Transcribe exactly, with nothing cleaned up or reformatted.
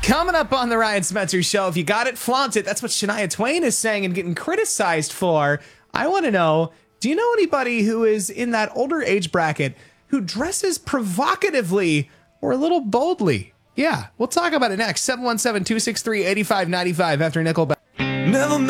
Coming up on the Ryan Spencer Show, if you got it, flaunt it. That's what Shania Twain is saying and getting criticized for. I want to know, do you know anybody who is in that older age bracket who dresses provocatively or a little boldly? Yeah, we'll talk about it next. seven one seven, two six three, eight five nine five after Nickelback. Never